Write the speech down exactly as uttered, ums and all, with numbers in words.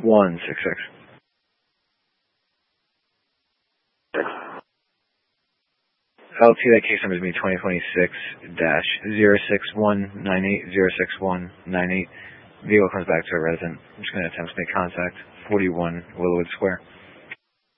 one six six. L T, that case number is me twenty twenty-six dash zero six one nine eight zero six one nine eight. Vehicle comes back to a resident. I'm just going to attempt to make contact. forty-one Willowwood Square.